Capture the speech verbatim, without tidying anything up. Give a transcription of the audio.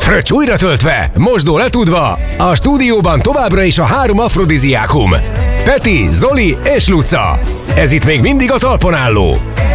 Fröccs újra töltve, mosdó letudva, a stúdióban továbbra is a három afrodiziákum. Peti, Zoli és Luca. Ez itt még mindig a talpon álló.